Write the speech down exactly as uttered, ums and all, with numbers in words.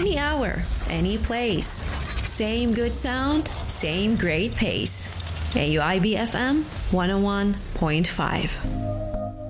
Any hour, any place. Same good sound, same great pace. A U I B F M one oh one point five.